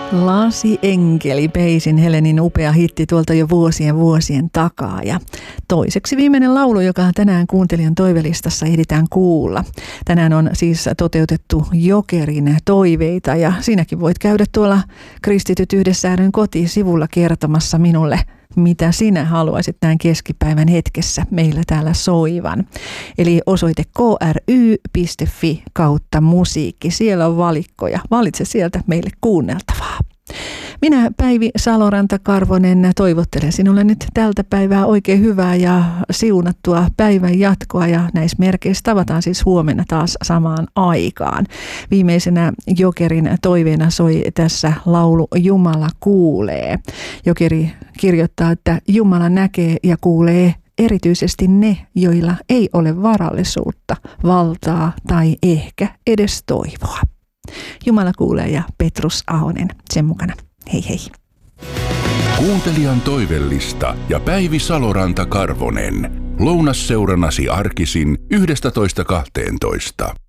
Lasienkeli, Paisin Helenin upea hitti tuolta jo vuosien takaa. Ja toiseksi viimeinen laulu, joka tänään kuuntelijan toivelistassa ehditään kuulla. Tänään on siis toteutettu Jokerin toiveita ja siinäkin voit käydä tuolla Kristityt yhdessä ryn kotisivulla kertomassa minulle, mitä sinä haluaisit näin keskipäivän hetkessä meillä täällä soivan. Eli osoite kry.fi/musiikki. Siellä on valikkoja. Valitse sieltä meille kuunneltavaa. Minä Päivi Saloranta-Karvonen toivottelen sinulle nyt tältä päivää oikein hyvää ja siunattua päivän jatkoa ja näissä merkeissä tavataan siis huomenna taas samaan aikaan. Viimeisenä Jokerin toiveena soi tässä laulu Jumala kuulee. Jokeri kirjoittaa, että Jumala näkee ja kuulee erityisesti ne, joilla ei ole varallisuutta, valtaa tai ehkä edes toivoa. Jumala kuulee ja Petrus Ahonen sen mukana. Hei hei. Kuuntelijan toivellista ja Päivi Saloranta-Karvonen. Lounasseurannasi arkisin 11.12.